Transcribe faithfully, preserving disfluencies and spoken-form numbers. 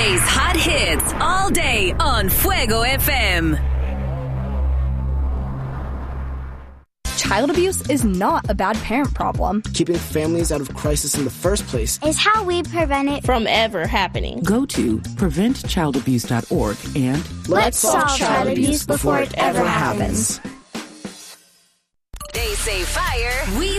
Today's hot hits all day on Fuego F M. Child abuse is not a bad parent problem. Keeping families out of crisis in the first place is how we prevent it from ever happening. Go to prevent child abuse dot org and let's, let's solve child abuse before it ever happens. They say fire, we